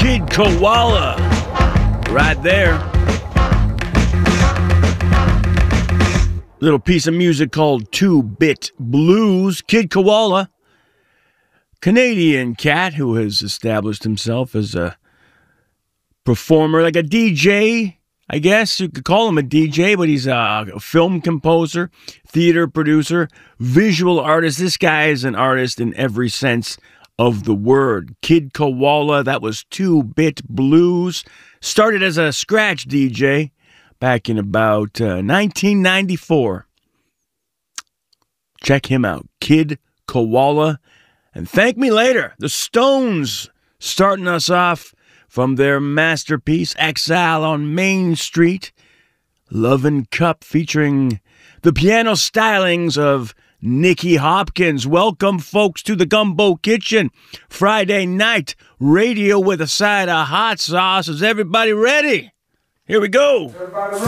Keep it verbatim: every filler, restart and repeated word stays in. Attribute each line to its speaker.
Speaker 1: Kid Koala. Right there. Little piece of music called two-Bit Blues. Kid Koala. Canadian cat who has established himself as a performer, like a D J, I guess. You could call him a D J, but he's a film composer, theater producer, visual artist. This guy is an artist in every sense of the word. Kid Koala, that was two-Bit Blues. Started as a scratch D J back in about uh, nineteen ninety-four. Check him out, Kid Koala. And thank me later. The Stones starting us off from their masterpiece, Exile on Main Street. Lovin' Cup featuring the piano stylings of Nicky Hopkins. Welcome, folks, to the Gumbo Kitchen. Friday night radio with a side of hot sauce. Is everybody ready? Here we go.
Speaker 2: Everybody ready?